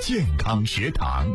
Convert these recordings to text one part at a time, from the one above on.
健康学堂。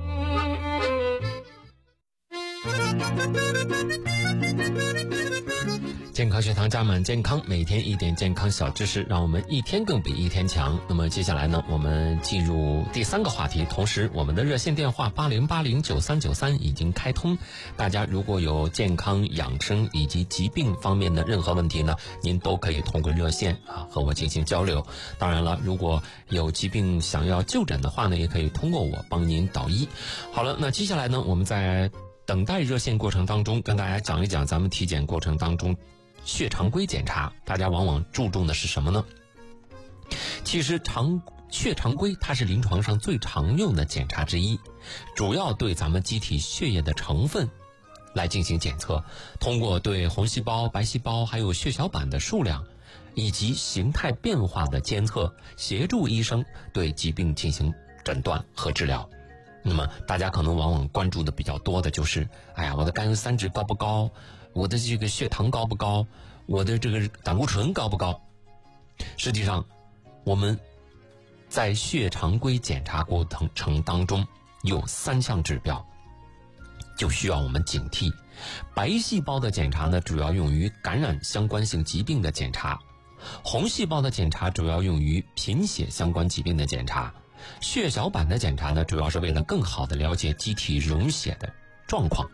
健康学堂加满健康，每天一点健康小知识，让我们一天更比一天强。那么接下来呢，我们进入第3个话题。同时，我们的热线电话80809393已经开通，大家如果有健康养生以及疾病方面的任何问题呢，您都可以通过热线和我进行交流。当然了，如果有疾病想要就诊的话呢，也可以通过我帮您导医。好了，那接下来呢，我们在等待热线过程当中，跟大家讲一讲咱们体检过程当中血常规检查，大家往往注重的是什么呢？其实血常规它是临床上最常用的检查之一，主要对咱们机体血液的成分来进行检测，通过对红细胞、白细胞还有血小板的数量以及形态变化的监测，协助医生对疾病进行诊断和治疗。那么大家可能往往关注的比较多的就是我的甘油三酯高不高，我的这个血糖高不高，我的这个胆固醇高不高。实际上我们在血常规检查过程当中有3项指标就需要我们警惕。白细胞的检查呢，主要用于感染相关性疾病的检查，红细胞的检查主要用于贫血相关疾病的检查，血小板的检查呢，主要是为了更好的了解机体溶血的状况。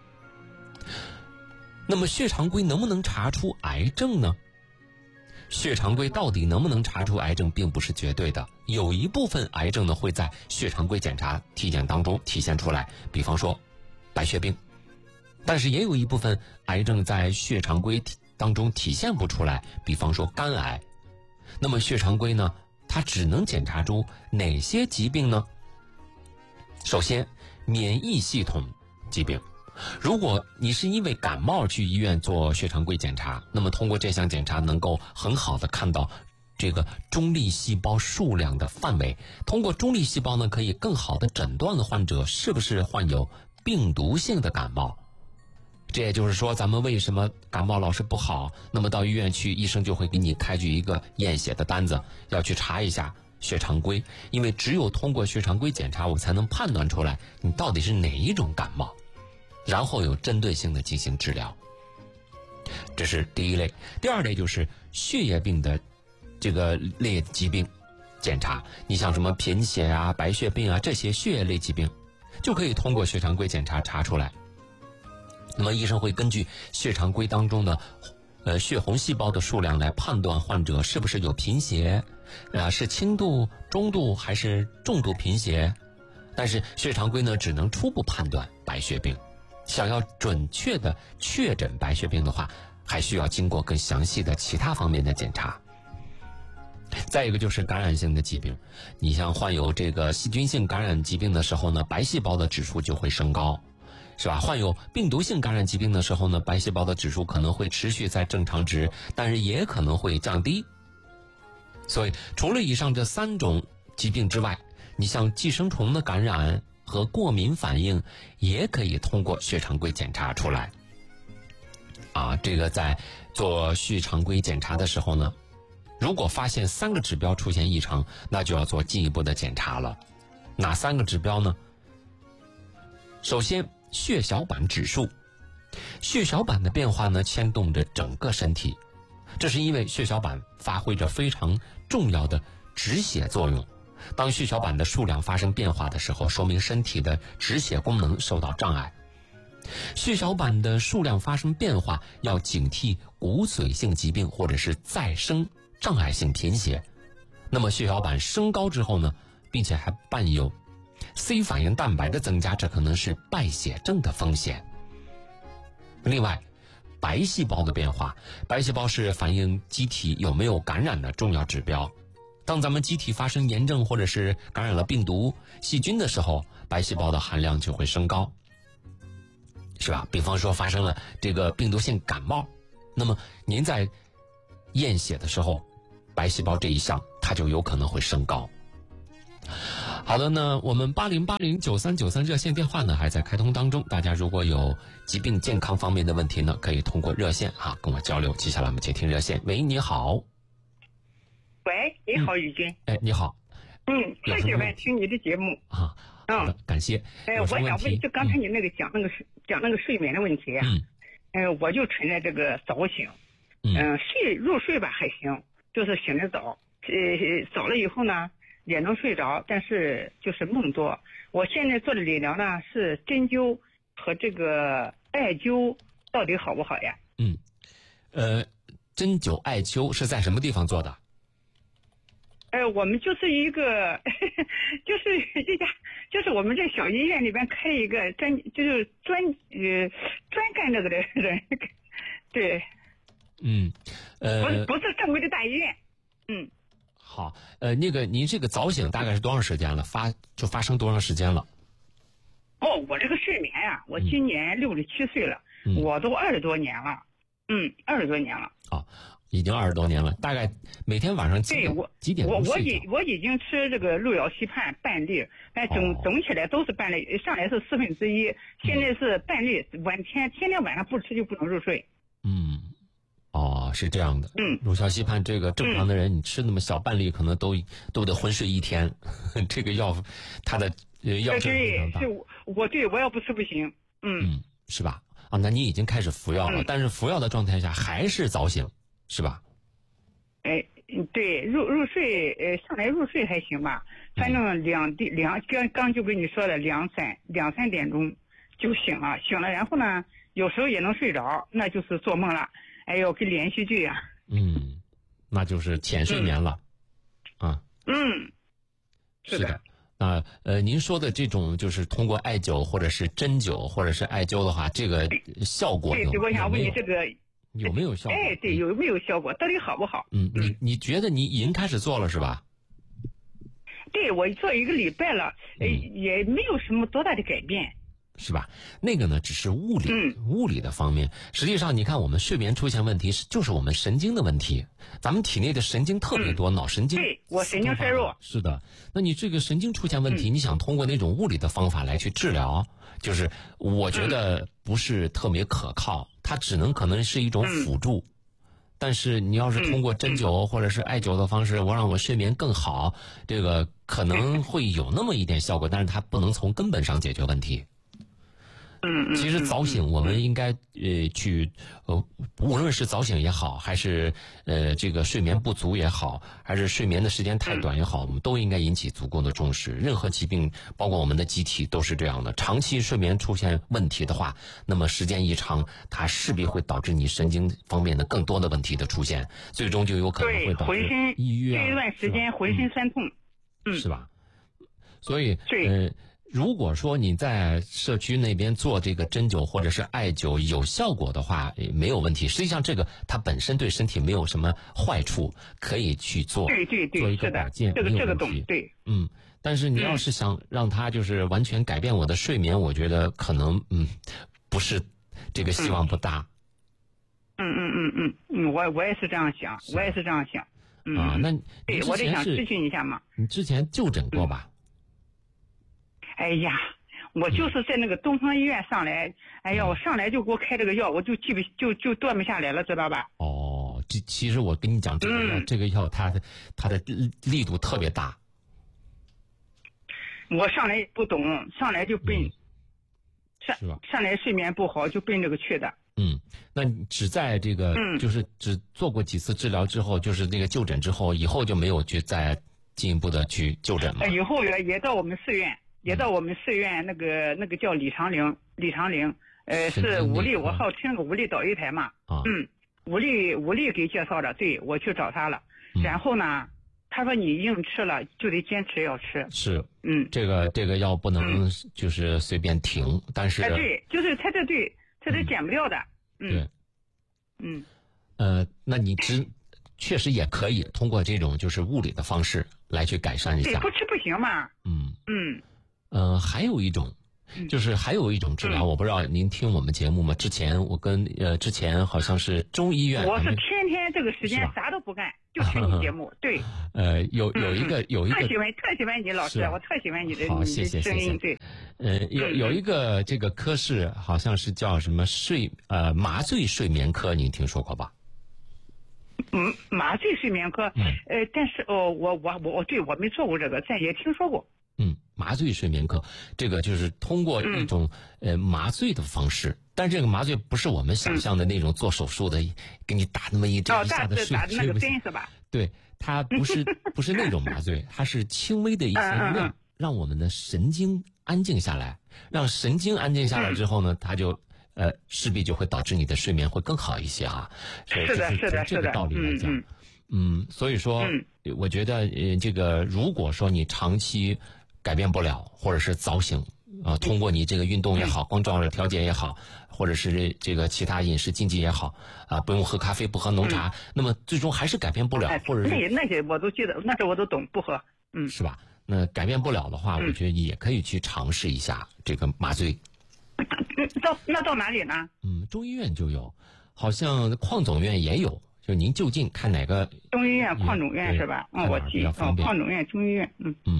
那么血常规能不能查出癌症呢？血常规到底能不能查出癌症并不是绝对的，有一部分癌症呢会在血常规检查体检当中体现出来，比方说白血病，但是也有一部分癌症在血常规当中体现不出来，比方说肝癌。那么血常规呢，它只能检查出哪些疾病呢？首先，免疫系统疾病。如果你是因为感冒去医院做血常规检查，那么通过这项检查能够很好的看到这个中粒细胞数量的范围，通过中粒细胞呢，可以更好的诊断了患者是不是患有病毒性的感冒。这也就是说，咱们为什么感冒老是不好，那么到医院去，医生就会给你开具一个验血的单子，要去查一下血常规，因为只有通过血常规检查，我才能判断出来你到底是哪一种感冒，然后有针对性的进行治疗。这是第一类。第二类就是血液病的这个类疾病检查，你像什么贫血啊、白血病啊，这些血液类疾病就可以通过血常规检查查出来。那么医生会根据血常规当中的血红细胞的数量来判断患者是不是有贫血，是轻度、中度还是重度贫血。但是血常规呢，只能初步判断白血病，想要准确的确诊白血病的话，还需要经过更详细的其他方面的检查。再一个就是感染性的疾病，你像患有这个细菌性感染疾病的时候呢，白细胞的指数就会升高，是吧？患有病毒性感染疾病的时候呢，白细胞的指数可能会持续在正常值，但是也可能会降低。所以除了以上这3种疾病之外，你像寄生虫的感染和过敏反应也可以通过血常规检查出来。这个在做血常规检查的时候呢，如果发现3个指标出现异常，那就要做进一步的检查了。哪3个指标呢？首先，血小板指数。血小板的变化呢，牵动着整个身体，这是因为血小板发挥着非常重要的止血作用。当血小板的数量发生变化的时候，说明身体的止血功能受到障碍。血小板的数量发生变化，要警惕骨髓性疾病或者是再生障碍性贫血。那么血小板升高之后呢，并且还伴有 C 反应蛋白的增加，这可能是败血症的风险。另外，白细胞的变化，白细胞是反映机体有没有感染的重要指标。当咱们机体发生炎症或者是感染了病毒、细菌的时候，白细胞的含量就会升高，是吧？比方说发生了这个病毒性感冒，那么您在验血的时候，白细胞这一项它就有可能会升高。好的，那我们80809393热线电话呢还在开通当中，大家如果有疾病健康方面的问题呢，可以通过热线跟我交流。接下来我们接听热线。喂，你好。 喂，你好，宇军。 你好。 特喜欢听你的节目啊。好的，感谢。 我想问，就刚才你那个讲那个睡眠的问题啊，我就存在这个早醒，入睡吧还行，就是醒得早，早了以后呢也能睡着，但是就是梦多。我现在做的理疗呢是针灸和这个艾灸，到底好不好呀？ 针灸艾灸是在什么地方做的？ 我们就是一个，就是一家，就是我们这小医院里边开一个专干这个的人，对，不是正规的大医院， 好，那个您这个早醒大概是多长时间了？发生多长时间了？ 我这个睡眠呀，我今年67岁了，我都20多年了，20多年了。 已经20多年了，大概每天晚上几点钟睡觉？ 我已经吃这个路遥溪畔半粒，但总起来都是半粒，上来是1/4，现在是半粒，天天晚上不吃就不能入睡。 是这样的。路遥溪畔这个正常的人，你吃那么小半粒，可能都得昏睡一天。这个药，它的药质非常大。 我要不吃不行。 是吧？那你已经开始服药了，但是服药的状态下还是早醒。是吧？ 对，入睡，上来入睡还行吧，反正刚就跟你说的2、3点钟就醒了，然后呢，有时候也能睡着，那就是做梦了，跟连续剧啊。 那就是浅睡眠了， 是的。 您说的这种就是通过艾灸或者是针灸或者是艾灸的话，这个效果对，我想问你这个。 有没有效果？ 对，有没有效果？到底好不好？ 你觉得你已经开始做了是吧？ 对，我做1个礼拜了，也没有什么多大的改变， 是吧？那个呢，只是物理的方面。实际上，你看我们睡眠出现问题，就是我们神经的问题。咱们体内的神经特别多，脑神经。 对，我神经衰弱。 是的，那你这个神经出现问题，你想通过那种物理的方法来去治疗，就是我觉得不是特别可靠。它可能是一种辅助，但是你要是通过针灸或者是艾灸的方式，让我睡眠更好，这个可能会有那么一点效果，但是它不能从根本上解决问题。其实早醒我们应该无论是早醒也好，还是这个睡眠不足也好，还是睡眠的时间太短也好，我们都应该引起足够的重视。任何疾病，包括我们的机体都是这样的。长期睡眠出现问题的话，那么时间一长，它势必会导致你神经方面的更多的问题的出现，最终就有可能会导致抑郁啊。 这一段时间浑身酸痛， 是吧？所以如果说你在社区那边做这个针灸或者是艾灸有效果的话，没有问题。实际上这个它本身对身体没有什么坏处，可以去做。 对， 做一个保健， 这个懂。对， 但是你要是想让它就是完全改变我的睡眠，我觉得可能不是，这个希望不大。 我也是这样想， 那我得想咨询一下嘛。 你之前就诊过吧？ 哎呀，我就是在那个东方医院上来，我上来就给我开这个药，我就断不下来了，知道吧？ 其实我跟你讲，这个药它的力度特别大。 我上来不懂，上来就奔，上来睡眠不好就奔这个去的。 那你只在这个就是只做过几次治疗之后，就是那个就诊之后，以后就没有去再进一步的去就诊吗？ 以后也到我们寺院。那个叫李长陵，是武力，我好听个武力导医台嘛。武力给介绍的，对，我去找他了。然后呢，他说你硬吃了就得坚持要吃。 是，这个药不能就是随便停，但是对，就是他这减不掉的。 对，那你确实也可以通过这种就是物理的方式来去改善一下。 对，不吃不行嘛。 还有一种治疗，我不知道您听我们节目吗？之前我跟之前好像是中医院， 我是天天这个时间啥都不干，就听你节目。对， 有一个特喜欢你老师，我特喜欢你的声音。对， 有一个这个科室好像是叫什么麻醉睡眠科，您听说过吧？ 麻醉睡眠科，但是我没做过这个，但也听说过。 麻醉睡眠科，这个就是通过一种麻醉的方式，但这个麻醉不是我们想象的那种做手术的，给你打那么一针一下子打那个针是吧？ 对，它不是那种麻醉，它是轻微的一些量，让我们的神经安静下来，让神经安静下来之后呢，它就势必就会导致你的睡眠会更好一些啊。 是的， 这个道理来讲，所以说，我觉得这个如果说你长期改变不了，或者是早醒通过你这个运动也好，光照的调节也好，或者是这个其他饮食禁忌也好不用喝咖啡，不喝浓茶，那么最终还是改变不了，或者是那些我都记得，那时候我都懂，不喝， 是吧？那改变不了的话，我觉得也可以去尝试一下这个麻醉。 到哪里呢？ 中医院就有，好像邝总院也有，就您就近看哪个中医院、邝总院是吧？我记邝总院、中医院，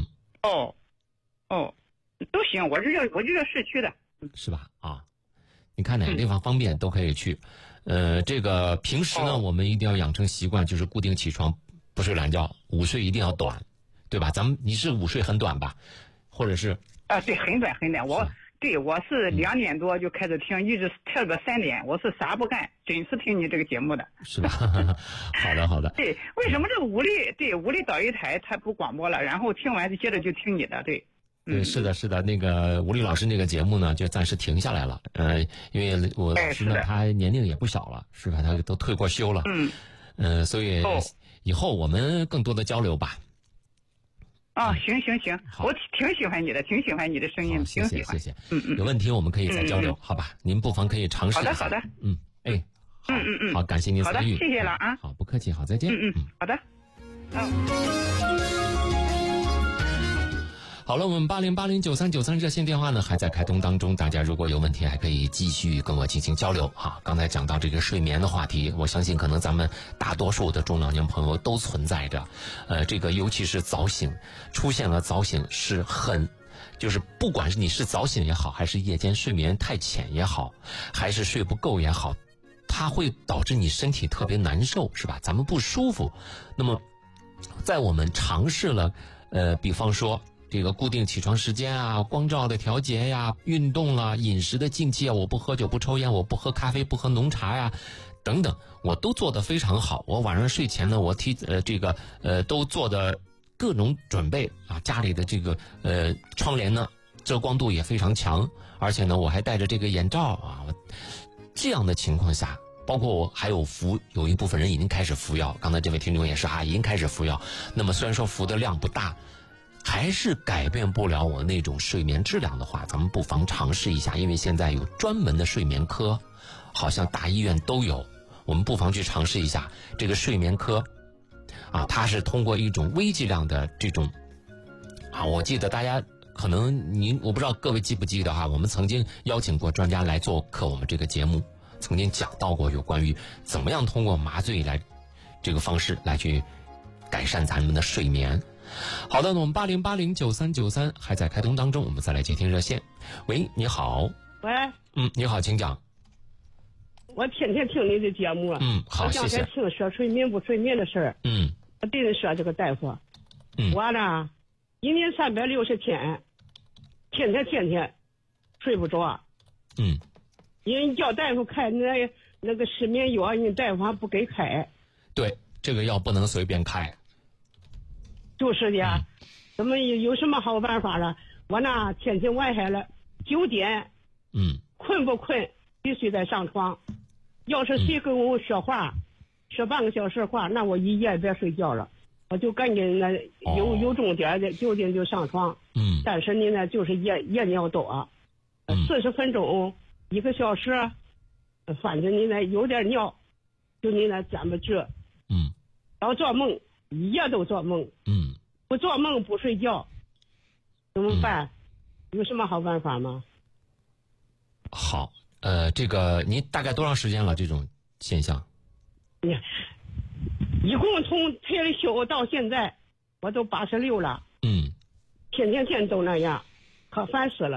都行，我这市区的， 是吧？你看哪个地方方便都可以去。这个平时呢，我们一定要养成习惯，就是固定起床，不睡懒觉，午睡一定要短，对吧？你是午睡很短吧？或者是对，很短。我是2点多就开始听，一直跳个3点，我是啥不干，准时听你这个节目的， 是吧？好的。 对，为什么这个武力导一台它不广播了，然后听完就接着就听你的，对。 对，是的，那个吴丽老师那个节目呢，就暂时停下来了。因为我老师呢，他年龄也不小了，是吧？他都退过休了。所以以后我们更多的交流吧。 行，我挺喜欢你的声音， 谢谢。有问题我们可以再交流，好吧？您不妨可以尝试一下。 好的。 好，感谢您参与。 好的，谢谢了啊。 好，不客气，好，再见。 好的。 好了，我们80809393热线电话呢还在开通当中，大家如果有问题还可以继续跟我进行交流。刚才讲到这个睡眠的话题，我相信可能咱们大多数的中老年朋友都存在着，这个尤其是早醒，出现了早醒是就是不管是你是早醒也好，还是夜间睡眠太浅也好，还是睡不够也好，它会导致你身体特别难受，是吧？咱们不舒服。那么在我们尝试了比方说这个固定起床时间啊，光照的调节呀，运动啦，饮食的禁忌啊，我不喝酒不抽烟，我不喝咖啡不喝浓茶呀，等等，我都做得非常好。我晚上睡前呢，我都做的各种准备啊，家里的这个窗帘呢遮光度也非常强，而且呢我还戴着这个眼罩啊。这样的情况下，包括我还有一部分人已经开始服药，刚才这位听众也是已经开始服药。那么虽然说服的量不大，还是改变不了我那种睡眠质量的话，咱们不妨尝试一下，因为现在有专门的睡眠科，好像大医院都有，我们不妨去尝试一下这个睡眠科它是通过一种微剂量的这种我记得大家可能我不知道各位记不记得我们曾经邀请过专家来做客我们这个节目，曾经讲到过有关于怎么样通过麻醉来这个方式来去改善咱们的睡眠。好的，那我们80809393还在开通当中，我们再来接听热线。喂，你好。 喂。 你好，请讲。 我天天听你的节目。 好，谢谢。 我刚才听说睡眠不睡眠的事儿。我对人说这个大夫。我呢，1年360天，天天睡不着。人叫大夫开那个失眠药，人大夫还不给开。 对，这个药不能随便开。 就是的，怎么有什么好办法了？我呢，天天晚上了9点，困不困必须得上床。要是谁跟我说话，说半个小时话，那我一夜别睡觉了，我就赶紧有重点的9点就上床。但是呢就是夜尿多，40分钟1个小时，反正你有点尿，就站不住。老做梦。一夜都做梦，不做梦不睡觉，怎么办？有什么好办法吗？ 好，这个您大概多长时间了？这种现象？ 一共从退休到现在，我都86了。天都那样，可烦死了。